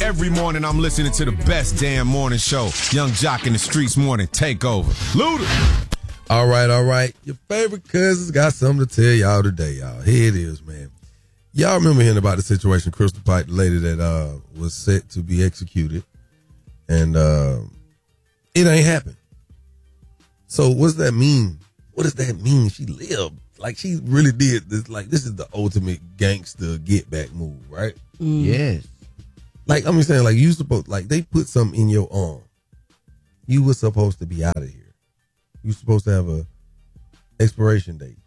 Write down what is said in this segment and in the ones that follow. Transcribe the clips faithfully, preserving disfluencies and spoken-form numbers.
Every morning I'm listening to the best damn morning show. Young Jock in the Streets Morning Takeover. Luda. All right, all right. Your favorite cousins got something to tell y'all today, y'all. Here it is, man. Y'all remember hearing about the situation, Crystal Pike, the lady that uh, was set to be executed, and uh, it ain't happened. So what does that mean? What does that mean? She lived. Like, she really did this. Like, this is the ultimate gangster get back move, right? Mm. Yes. Like, I'm saying, like, you supposed, like, they put something in your arm. You were supposed to be out of here. You were supposed to have a expiration date.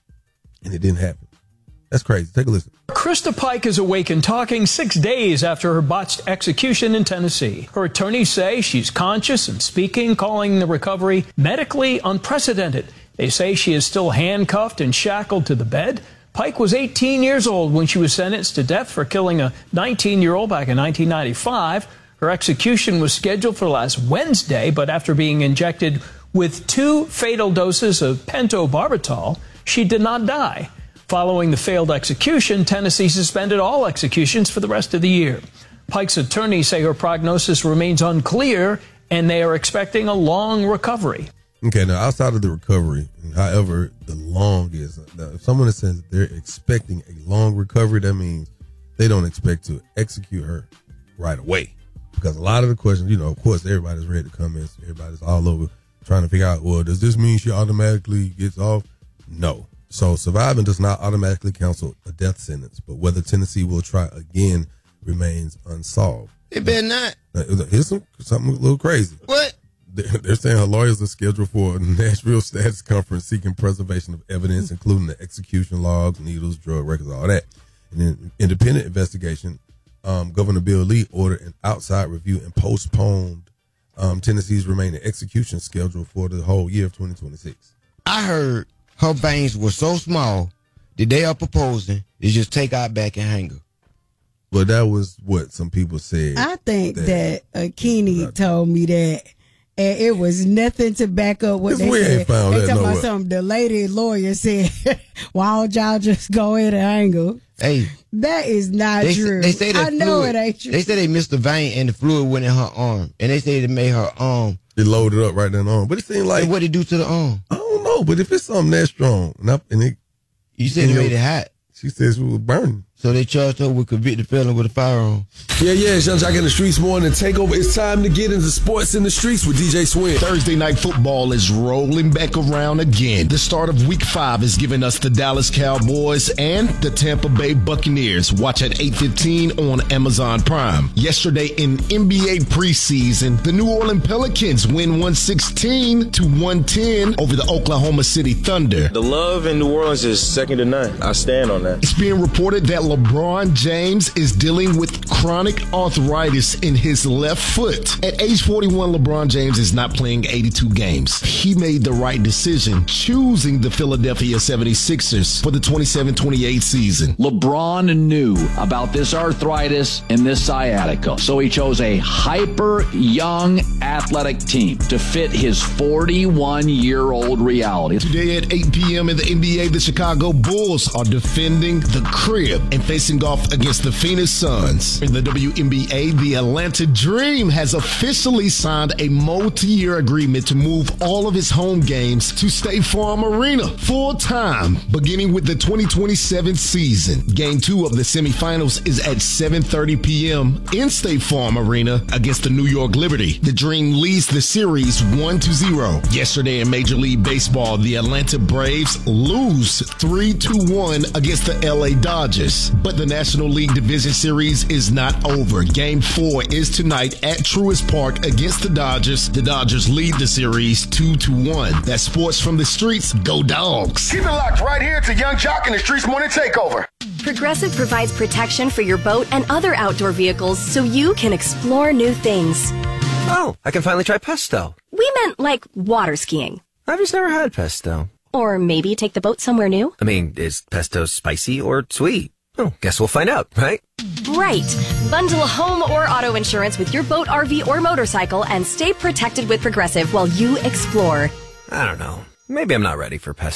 And it didn't happen. That's crazy. Take a listen. Krista Pike is awake and talking six days after her botched execution in Tennessee. Her attorneys say she's conscious and speaking, calling the recovery medically unprecedented. They say she is still handcuffed and shackled to the bed. Pike was eighteen years old when she was sentenced to death for killing a nineteen-year-old back in nineteen ninety-five. Her execution was scheduled for last Wednesday, but after being injected with two fatal doses of pentobarbital, she did not die. Following the failed execution, Tennessee suspended all executions for the rest of the year. Pike's attorneys say her prognosis remains unclear, and they are expecting a long recovery. Okay, now outside of the recovery, however the long is, now if someone says they're expecting a long recovery, that means they don't expect to execute her right away. Because a lot of the questions, you know, of course, everybody's read the comments, everybody's all over trying to figure out, well, does this mean she automatically gets off? No. So surviving does not automatically cancel a death sentence, but whether Tennessee will try again remains unsolved. It better not. Now, here's some, something a little crazy. What? They're saying her lawyers are scheduled for a Nashville status conference seeking preservation of evidence, including the execution logs, needles, drug records, all that. In an independent investigation, um, Governor Bill Lee ordered an outside review and postponed um, Tennessee's remaining execution schedule for the whole year of twenty twenty-six. I heard her veins were so small that they are proposing to just take out back and hang her. But that was what some people said. I think that, that Akini told me that. And it was nothing to back up what they we said. Ain't found they that talking nowhere. about something. The lady lawyer said, "Why don't y'all just go ahead and hang her?" Hey, that is not they, true. They say that I know fluid, it ain't true. They say they missed the vein and the fluid went in her arm, and they say it made her arm. It loaded up right then on, but it seemed like what did it do to the arm? I don't know, but if it's something that strong, and, I, and it, you said it made it hot. She says it was burning. So they charged her with convicted felon with a firearm. Yeah, yeah, it's Young Jock in the Streets Morning Takeover. It's time to get into sports in the streets with D J Swin. Thursday night football is rolling back around again. The start of week five is giving us the Dallas Cowboys and the Tampa Bay Buccaneers. Watch at eight fifteen on Amazon Prime. Yesterday in N B A preseason, the New Orleans Pelicans win one sixteen to one ten over the Oklahoma City Thunder. The love in New Orleans is second to none. I stand on that. It's being reported that LeBron James is dealing with chronic arthritis in his left foot. At age forty-one, LeBron James is not playing eighty-two games. He made the right decision choosing the Philadelphia seventy-sixers for the twenty-seven twenty-eight season. LeBron knew about this arthritis and this sciatica, so he chose a hyper young athletic team to fit his forty-one-year-old reality. Today at eight p.m. in the N B A, the Chicago Bulls are defending the crib and facing off against the Phoenix Suns. In the W N B A, the Atlanta Dream has officially signed a multi-year agreement to move all of its home games to State Farm Arena full-time, beginning with the twenty twenty-seven season. Game two of the semifinals is at seven thirty p.m. in State Farm Arena against the New York Liberty. The Dream leads the series one to zero. Yesterday in Major League Baseball, the Atlanta Braves lose three to one against the L A Dodgers. But the National League Division Series is not over. Game four is tonight at Truist Park against the Dodgers. The Dodgers lead the series two to one. That's sports from the streets. Go Dogs. Keep it locked right here to Young Jock in the Streets Morning Takeover. Progressive provides protection for your boat and other outdoor vehicles so you can explore new things. Oh, I can finally try pesto. We meant like water skiing. I've just never had pesto. Or maybe take the boat somewhere new. I mean, is pesto spicy or sweet? Oh, guess we'll find out, right? Right. Bundle home or auto insurance with your boat, R V, or motorcycle and stay protected with Progressive while you explore. I don't know. Maybe I'm not ready for pesto.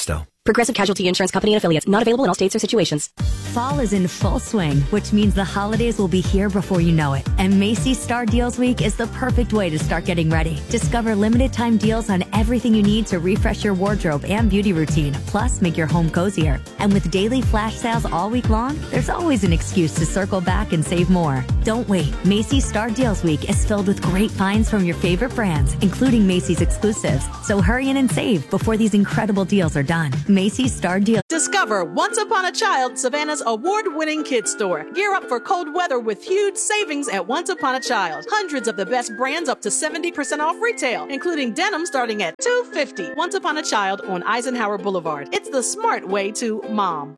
Progressive Casualty Insurance Company and Affiliates. Not available in all states or situations. Fall is in full swing, which means the holidays will be here before you know it. And Macy's Star Deals Week is the perfect way to start getting ready. Discover limited time deals on everything you need to refresh your wardrobe and beauty routine, plus make your home cozier. And with daily flash sales all week long, there's always an excuse to circle back and save more. Don't wait. Macy's Star Deals Week is filled with great finds from your favorite brands, including Macy's exclusives. So hurry in and save before these incredible deals are done. Macy's Star Deals. Discover Once Upon a Child, Savannah's award-winning kids store. Gear up for cold weather with huge savings at Once Upon a Child. Hundreds of the best brands up to seventy percent off retail, including denim starting at two hundred fifty dollars. Once Upon a Child on Eisenhower Boulevard. It's the smart way to mom.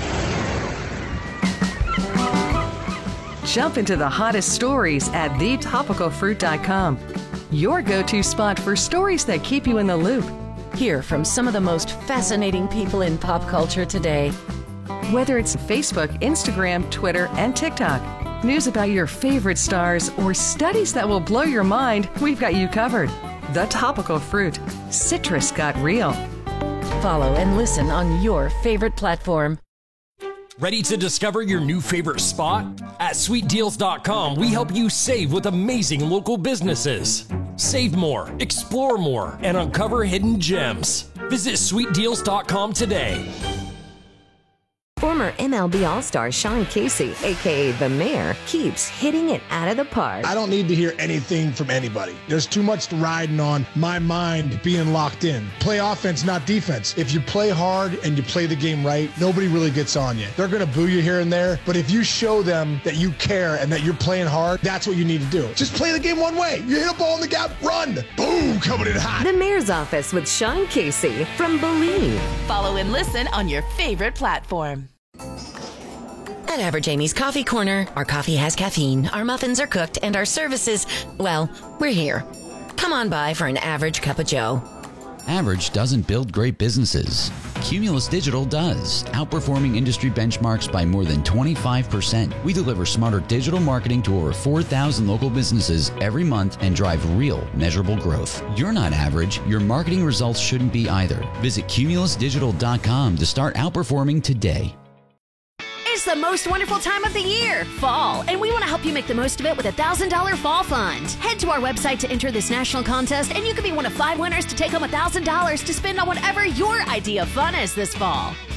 Jump into the hottest stories at the topical fruit dot com. Your go-to spot for stories that keep you in the loop. Hear from some of the most fascinating people in pop culture today. Whether it's Facebook, Instagram, Twitter, and TikTok, news about your favorite stars, or studies that will blow your mind, we've got you covered. The Topical Fruit. Citrus got real. Follow and listen on your favorite platform. Ready to discover your new favorite spot? At sweet deals dot com, we help you save with amazing local businesses. Save more, explore more, and uncover hidden gems. Visit sweet deals dot com today. Former M L B All-Star Sean Casey, a k a. The Mayor, keeps hitting it out of the park. I don't need to hear anything from anybody. There's too much riding on my mind being locked in. Play offense, not defense. If you play hard and you play the game right, nobody really gets on you. They're going to boo you here and there, but if you show them that you care and that you're playing hard, that's what you need to do. Just play the game one way. You hit a ball in the gap, run. Boom, coming in hot. The Mayor's Office with Sean Casey from Believe. Follow and listen on your favorite platform. At Average Amy's Coffee Corner, our coffee has caffeine, our muffins are cooked, and our services, well, we're here. Come on by for an average cup of joe. Average doesn't build great businesses. Cumulus Digital does, outperforming industry benchmarks by more than twenty-five percent. We deliver smarter digital marketing to over four thousand local businesses every month and drive real, measurable growth. You're not average. Your marketing results shouldn't be either. Visit cumulus digital dot com to start outperforming today. It's the most wonderful time of the year, fall, and we want to help you make the most of it with a one thousand dollars fall fund. Head to our website to enter this national contest, and you could be one of five winners to take home one thousand dollars to spend on whatever your idea of fun is this fall.